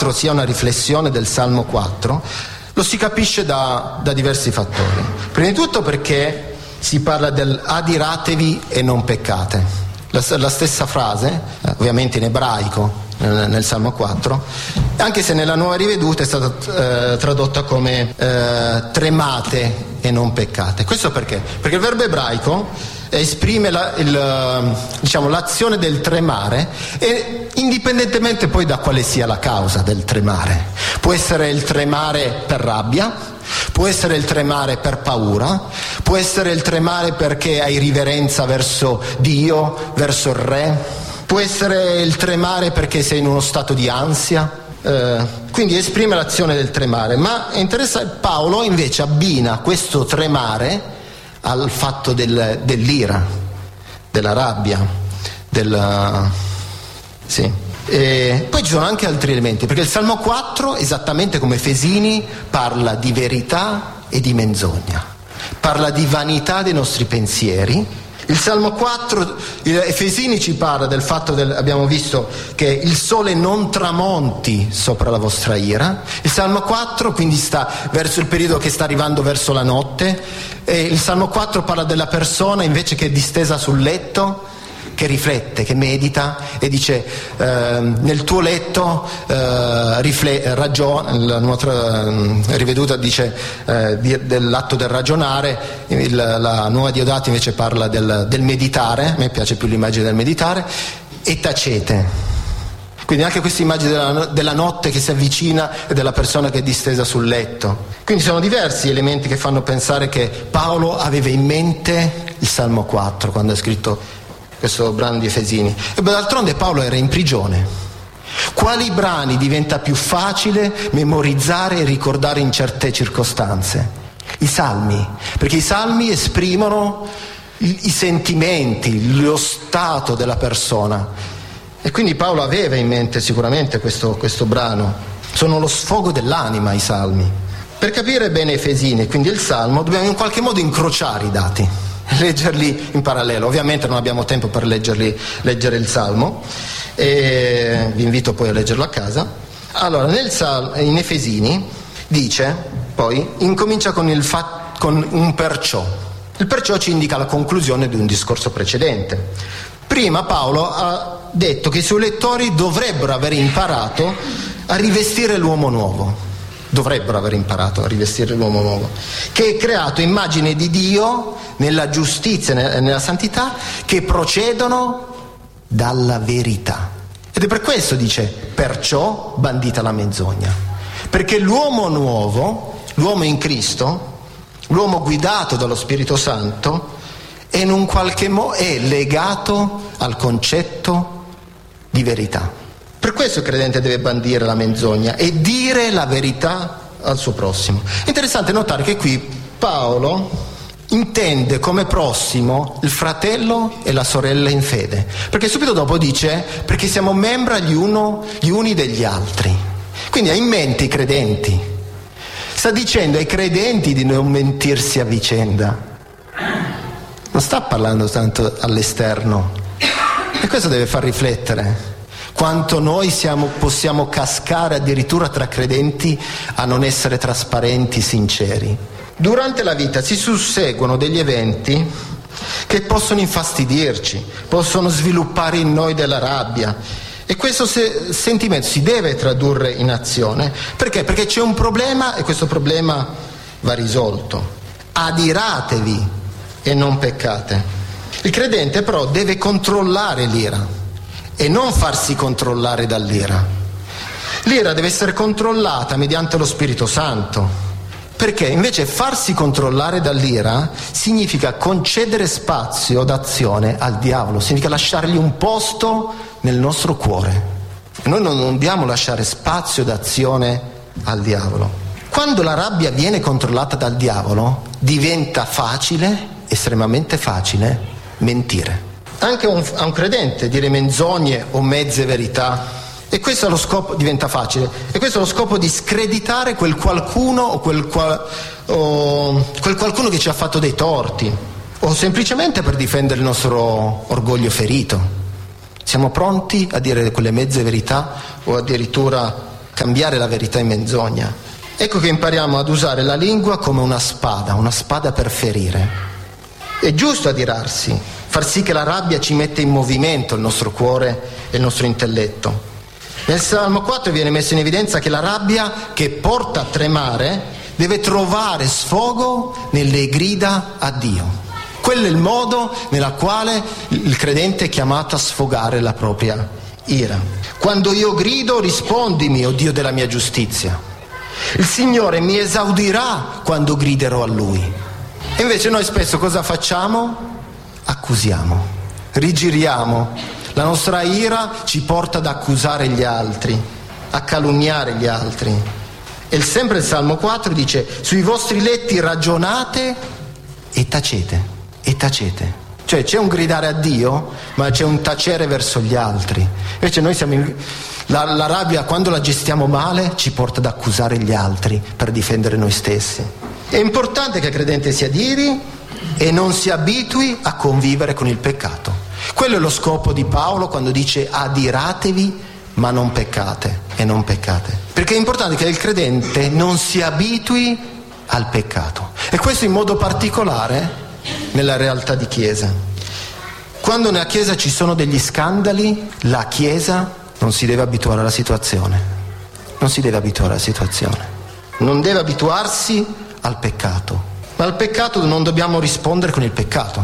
4 sia una riflessione del Salmo 4 lo si capisce da diversi fattori. Prima di tutto perché si parla del adiratevi e non peccate. La stessa frase, ovviamente in ebraico, nel Salmo 4, anche se nella Nuova Riveduta è stata tradotta come tremate e non peccate. Questo perché? Perché il verbo ebraico esprime l'azione del tremare, e indipendentemente poi da quale sia la causa del tremare. Può essere il tremare per rabbia, può essere il tremare per paura, può essere il tremare perché hai riverenza verso Dio, verso il Re, può essere il tremare perché sei in uno stato di ansia, quindi esprime l'azione del tremare. Ma è interessante, Paolo invece abbina questo tremare al fatto dell'ira, della rabbia, E poi ci sono anche altri elementi, perché il Salmo 4, esattamente come Efesini, parla di verità e di menzogna, parla di vanità dei nostri pensieri. Il Salmo 4, Efesini ci parla del fatto abbiamo visto che il sole non tramonti sopra la vostra ira. Il Salmo 4 quindi sta verso il periodo che sta arrivando verso la notte, e il Salmo 4 parla della persona invece che è distesa sul letto, che riflette, che medita e dice nel tuo letto ragiona. La nuova riveduta dice dell'atto del ragionare, la Nuova Diodati invece parla del meditare. A me piace più l'immagine del meditare. E tacete. Quindi anche questa immagine della notte che si avvicina e della persona che è distesa sul letto. Quindi sono diversi elementi che fanno pensare che Paolo aveva in mente il Salmo 4 quando ha scritto questo brano di Efesini. E d'altronde Paolo era in prigione. Quali brani diventa più facile memorizzare e ricordare in certe circostanze? I salmi, perché i salmi esprimono i sentimenti, lo stato della persona. E quindi Paolo aveva in mente sicuramente questo brano. Sono lo sfogo dell'anima i salmi. Per capire bene Efesini, quindi il Salmo, dobbiamo in qualche modo incrociare i dati, leggerli in parallelo. Ovviamente non abbiamo tempo per leggere il Salmo, e vi invito poi a leggerlo a casa. Allora, in Efesini dice, poi incomincia con un perciò. Il perciò ci indica la conclusione di un discorso precedente. Prima Paolo ha detto che i suoi lettori dovrebbero aver imparato a rivestire l'uomo nuovo. Dovrebbero aver imparato a rivestire l'uomo nuovo, che è creato immagine di Dio nella giustizia e nella santità, che procedono dalla verità. Ed è per questo dice, perciò bandita la menzogna, perché l'uomo nuovo, l'uomo in Cristo, l'uomo guidato dallo Spirito Santo, è in un qualche modo è legato al concetto di verità. Per questo il credente deve bandire la menzogna e dire la verità al suo prossimo. Interessante notare che qui Paolo intende come prossimo il fratello e la sorella in fede, perché subito dopo dice perché siamo membra gli uni degli altri. Quindi ha in mente i credenti, sta dicendo ai credenti di non mentirsi a vicenda, non sta parlando tanto all'esterno, e questo deve far riflettere quanto noi possiamo cascare addirittura tra credenti a non essere trasparenti, sinceri. Durante la vita si susseguono degli eventi che possono infastidirci, possono sviluppare in noi della rabbia, e questo sentimento si deve tradurre in azione. Perché? Perché c'è un problema e questo problema va risolto. Adiratevi e non peccate. Il credente però deve controllare l'ira e non farsi controllare dall'ira. L'ira deve essere controllata mediante lo Spirito Santo, perché invece farsi controllare dall'ira significa concedere spazio d'azione al diavolo, significa lasciargli un posto nel nostro cuore. E noi non dobbiamo lasciare spazio d'azione al diavolo. Quando la rabbia viene controllata dal diavolo, diventa facile, estremamente facile, mentire. Anche a un credente dire menzogne o mezze verità, e questo è lo scopo, diventa facile, e questo è lo scopo di screditare quel qualcuno o quel qualcuno che ci ha fatto dei torti, o semplicemente per difendere il nostro orgoglio ferito. Siamo pronti a dire quelle mezze verità o addirittura cambiare la verità in menzogna. Ecco che impariamo ad usare la lingua come una spada per ferire. È giusto adirarsi, far sì che la rabbia ci metta in movimento il nostro cuore e il nostro intelletto. Nel Salmo 4 viene messo in evidenza che la rabbia che porta a tremare deve trovare sfogo nelle grida a Dio. Quello è il modo nella quale il credente è chiamato a sfogare la propria ira. Quando io grido, rispondimi, o Dio della mia giustizia. Il Signore mi esaudirà quando griderò a Lui. E invece noi spesso cosa facciamo? Accusiamo, rigiriamo. La nostra ira ci porta ad accusare gli altri, a calunniare gli altri. E sempre il Salmo 4 dice: sui vostri letti ragionate e tacete. E tacete. Cioè c'è un gridare a Dio, ma c'è un tacere verso gli altri. Invece noi la rabbia, quando la gestiamo male, ci porta ad accusare gli altri per difendere noi stessi. È importante che il credente si adiri e non si abitui a convivere con il peccato. Quello è lo scopo di Paolo quando dice: adiratevi ma non peccate, e non peccate. Perché è importante che il credente non si abitui al peccato. E questo in modo particolare nella realtà di Chiesa. Quando nella Chiesa ci sono degli scandali, la Chiesa non si deve abituare alla situazione. Non si deve abituare alla situazione. Non deve abituarsi al peccato. Ma al peccato non dobbiamo rispondere con il peccato.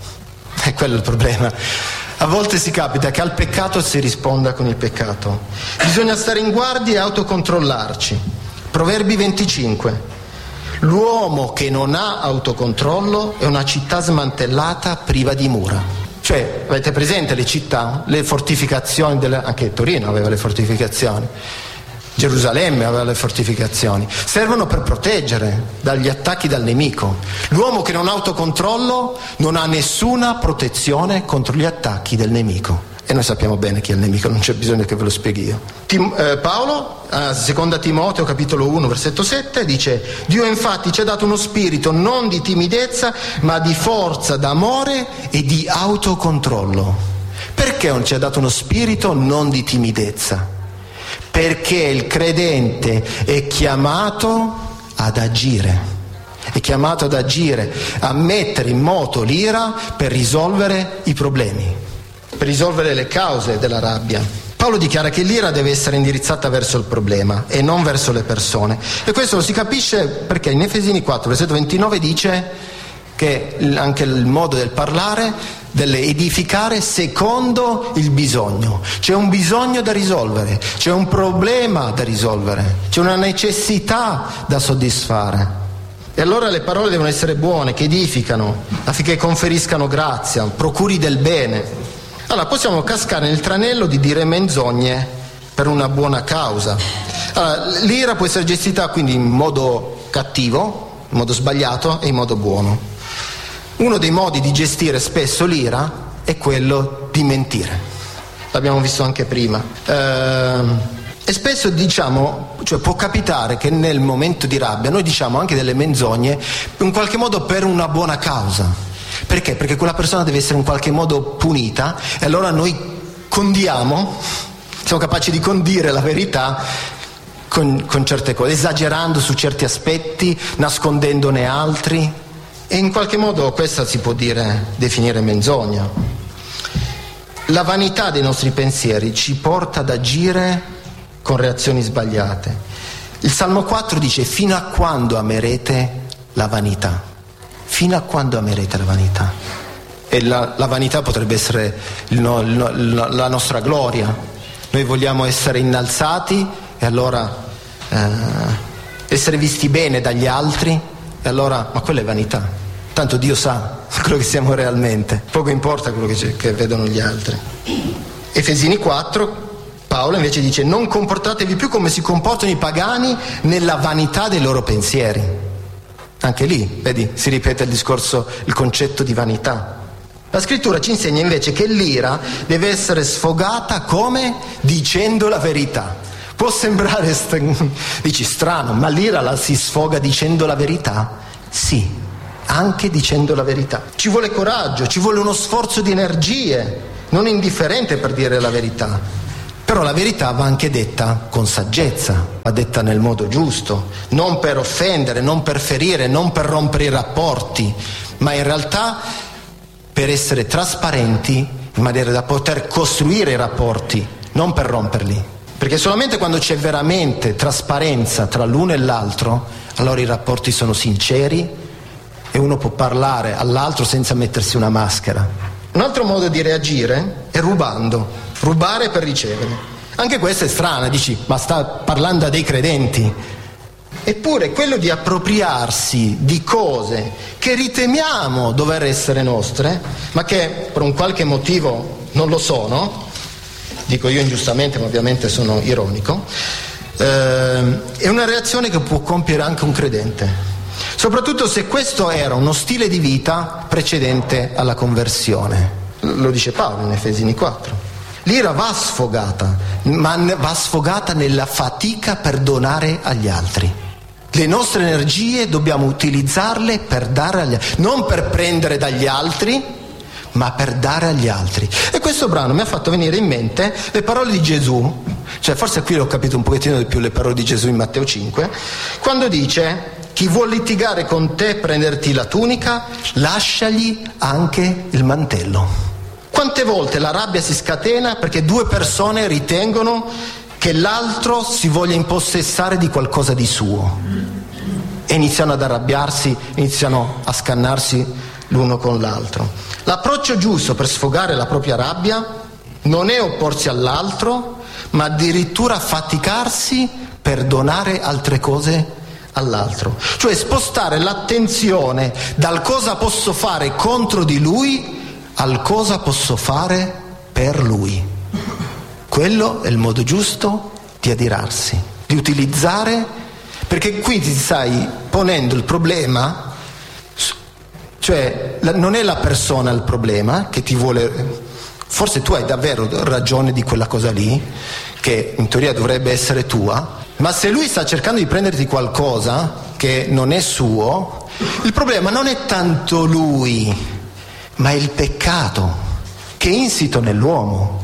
È quello il problema. A volte si capita che al peccato si risponda con il peccato. Bisogna stare in guardia e autocontrollarci. Proverbi 25. L'uomo che non ha autocontrollo è una città smantellata priva di mura. Cioè, avete presente le città, le fortificazioni, anche Torino aveva le fortificazioni, Gerusalemme aveva le fortificazioni, servono per proteggere dagli attacchi dal nemico. L'uomo che non ha autocontrollo non ha nessuna protezione contro gli attacchi del nemico. E noi sappiamo bene chi è il nemico, non c'è bisogno che ve lo spieghi io. Paolo, a 2 Timoteo capitolo 1 versetto 7 dice: Dio infatti ci ha dato uno spirito non di timidezza ma di forza, d'amore e di autocontrollo. Perché non ci ha dato uno spirito non di timidezza? Perché il credente è chiamato ad agire. È chiamato ad agire, a mettere in moto l'ira per risolvere i problemi, per risolvere le cause della rabbia. Paolo dichiara che l'ira deve essere indirizzata verso il problema e non verso le persone. E questo lo si capisce perché in Efesini 4, versetto 29 dice che anche il modo del parlare deve edificare secondo il bisogno. C'è un bisogno da risolvere, c'è un problema da risolvere, c'è una necessità da soddisfare. E allora le parole devono essere buone, che edificano, affinché conferiscano grazia, procuri del bene. Allora possiamo cascare nel tranello di dire menzogne per una buona causa. Allora, l'ira può essere gestita quindi in modo cattivo, in modo sbagliato e in modo buono. Uno dei modi di gestire spesso l'ira è quello di mentire. L'abbiamo visto anche prima. E spesso diciamo, cioè può capitare che nel momento di rabbia noi diciamo anche delle menzogne in qualche modo per una buona causa. Perché? Perché quella persona deve essere in qualche modo punita e allora noi condiamo, siamo capaci di condire la verità con certe cose, esagerando su certi aspetti, nascondendone altri, e in qualche modo questa si può definire menzogna. La vanità dei nostri pensieri ci porta ad agire con reazioni sbagliate. Il Salmo 4 dice: fino a quando amerete la vanità? Fino a quando amerete la vanità? E la vanità potrebbe essere la nostra gloria. Noi vogliamo essere innalzati e allora essere visti bene dagli altri, e allora, ma quella è vanità. Tanto Dio sa quello che siamo realmente, poco importa quello che vedono gli altri. Efesini 4, Paolo invece dice: non comportatevi più come si comportano i pagani nella vanità dei loro pensieri. Anche lì, vedi, si ripete il concetto di vanità. La scrittura ci insegna invece che l'ira deve essere sfogata come? Dicendo la verità. Può sembrare, dici, strano, ma l'ira la si sfoga dicendo la verità? Sì, anche dicendo la verità. Ci vuole coraggio, ci vuole uno sforzo di energie, non indifferente per dire la verità. Però la verità va anche detta con saggezza, va detta nel modo giusto, non per offendere, non per ferire, non per rompere i rapporti, ma in realtà per essere trasparenti in maniera da poter costruire i rapporti, non per romperli. Perché solamente quando c'è veramente trasparenza tra l'uno e l'altro, allora i rapporti sono sinceri e uno può parlare all'altro senza mettersi una maschera. Un altro modo di reagire è rubando. Rubare per ricevere. Anche questa è strana, dici, ma sta parlando a dei credenti. Eppure quello di appropriarsi di cose che riteniamo dover essere nostre, ma che per un qualche motivo non lo sono, dico io ingiustamente, ma ovviamente sono ironico, è una reazione che può compiere anche un credente, soprattutto se questo era uno stile di vita precedente alla conversione. Lo dice Paolo in Efesini 4. L'ira va sfogata, ma va sfogata nella fatica per donare agli altri. Le nostre energie dobbiamo utilizzarle per dare agli altri, non per prendere dagli altri, ma per dare agli altri. E questo brano mi ha fatto venire in mente le parole di Gesù, cioè forse qui l'ho capito un pochettino di più le parole di Gesù in Matteo 5, quando dice: chi vuol litigare con te, prenderti la tunica, lasciagli anche il mantello. Quante volte la rabbia si scatena perché due persone ritengono che l'altro si voglia impossessare di qualcosa di suo e iniziano ad arrabbiarsi, iniziano a scannarsi l'uno con l'altro. L'approccio giusto per sfogare la propria rabbia non è opporsi all'altro, ma addirittura faticarsi per donare altre cose all'altro, cioè spostare l'attenzione dal cosa posso fare contro di lui al cosa posso fare per lui. Quello è il modo giusto di adirarsi, di utilizzare, perché qui ti stai ponendo il problema, cioè non è la persona il problema che ti vuole, forse tu hai davvero ragione di quella cosa lì, che in teoria dovrebbe essere tua, ma se lui sta cercando di prenderti qualcosa che non è suo, il problema non è tanto lui, ma è il peccato che è insito nell'uomo,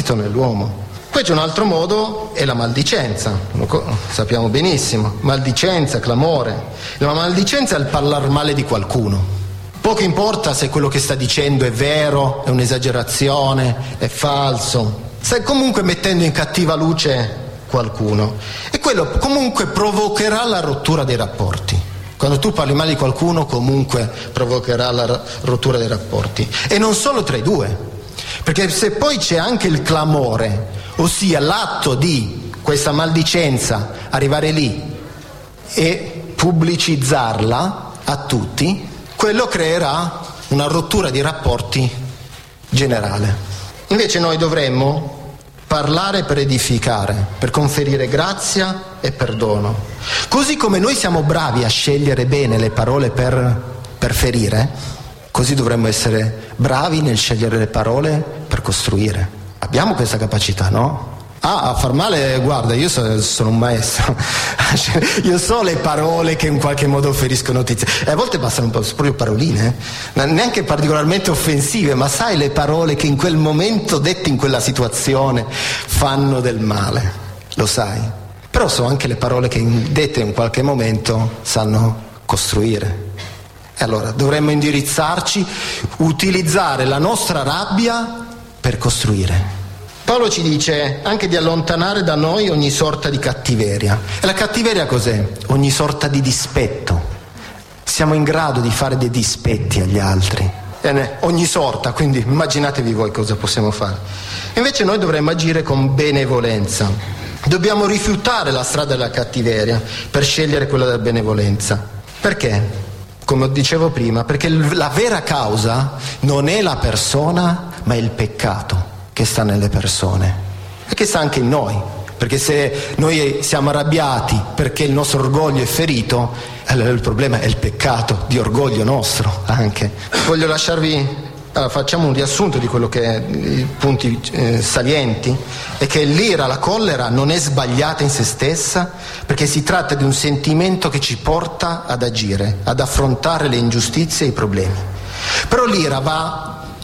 Poi c'è un altro modo, è la maldicenza, lo sappiamo benissimo, maldicenza, clamore. La maldicenza è il parlare male di qualcuno. Poco importa se quello che sta dicendo è vero, è un'esagerazione, è falso, stai comunque mettendo in cattiva luce qualcuno e quello comunque provocherà la rottura dei rapporti. Quando tu parli male di qualcuno comunque provocherà la rottura dei rapporti, e non solo tra i due, perché se poi c'è anche il clamore, ossia l'atto di questa maldicenza, arrivare lì e pubblicizzarla a tutti, quello creerà una rottura di rapporti generale. Invece noi dovremmo parlare per edificare, per conferire grazia e perdono. Così come noi siamo bravi a scegliere bene le parole per ferire, così dovremmo essere bravi nel scegliere le parole per costruire. Abbiamo questa capacità, no? A far male, guarda, io sono un maestro, io so le parole che in qualche modo feriscono notizie, e a volte bastano proprio paroline, neanche particolarmente offensive, ma sai le parole che in quel momento, dette in quella situazione, fanno del male, lo sai, però so anche le parole che dette in qualche momento sanno costruire. E allora dovremmo indirizzarci, utilizzare la nostra rabbia per costruire. Paolo ci dice anche di allontanare da noi ogni sorta di cattiveria. E la cattiveria cos'è? Ogni sorta di dispetto. Siamo in grado di fare dei dispetti agli altri. Ogni sorta, quindi immaginatevi voi cosa possiamo fare. Invece noi dovremmo agire con benevolenza. Dobbiamo rifiutare la strada della cattiveria per scegliere quella della benevolenza. Perché? Come dicevo prima, perché la vera causa non è la persona, ma è il peccato che sta nelle persone e che sta anche in noi, perché se noi siamo arrabbiati perché il nostro orgoglio è ferito, allora il problema è il peccato di orgoglio nostro anche. Voglio lasciarvi, facciamo un riassunto di quello che è i punti salienti, è che l'ira, la collera non è sbagliata in se stessa, perché si tratta di un sentimento che ci porta ad agire, ad affrontare le ingiustizie e i problemi. Però l'ira va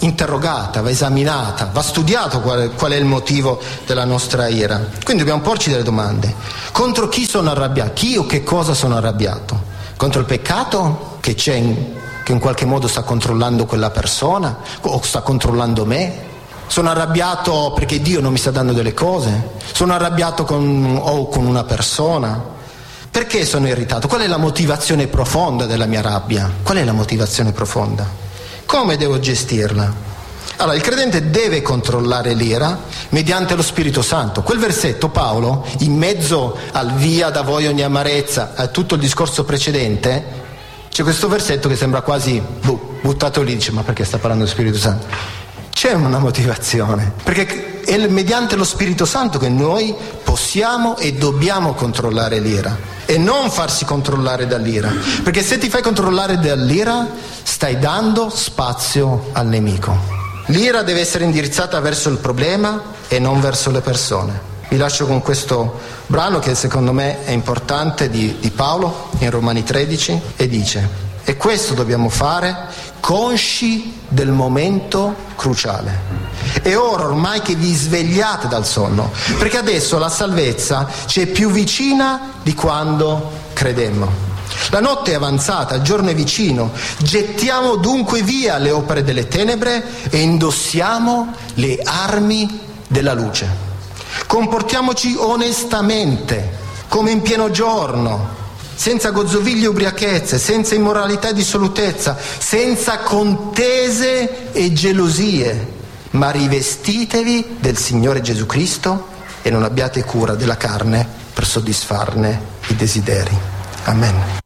interrogata, va esaminata, va studiato qual è il motivo della nostra ira. Quindi dobbiamo porci delle domande. Contro chi sono arrabbiato? Chi o che cosa sono arrabbiato? Contro il peccato che che in qualche modo sta controllando quella persona o sta controllando me? Sono arrabbiato perché Dio non mi sta dando delle cose? Sono arrabbiato con una persona? Perché sono irritato? Qual è la motivazione profonda della mia rabbia? Qual è la motivazione profonda? Come devo gestirla? Allora, il credente deve controllare l'ira mediante lo Spirito Santo. Quel versetto, Paolo, in mezzo al via da voi ogni amarezza, a tutto il discorso precedente, c'è questo versetto che sembra quasi buttato lì, dice: ma perché sta parlando dello Spirito Santo? C'è una motivazione, perché è mediante lo Spirito Santo che noi possiamo e dobbiamo controllare l'ira e non farsi controllare dall'ira, perché se ti fai controllare dall'ira stai dando spazio al nemico. L'ira deve essere indirizzata verso il problema e non verso le persone. Vi lascio con questo brano che secondo me è importante di Paolo in Romani 13 e dice: e questo dobbiamo fare consci del momento cruciale. È ora ormai che vi svegliate dal sonno, perché adesso la salvezza ci è più vicina di quando credemmo. La notte è avanzata, il giorno è vicino. Gettiamo dunque via le opere delle tenebre e indossiamo le armi della luce. Comportiamoci onestamente, come in pieno giorno, senza gozzoviglie e ubriachezze, senza immoralità e dissolutezza, senza contese e gelosie, ma rivestitevi del Signore Gesù Cristo e non abbiate cura della carne per soddisfarne i desideri. Amen.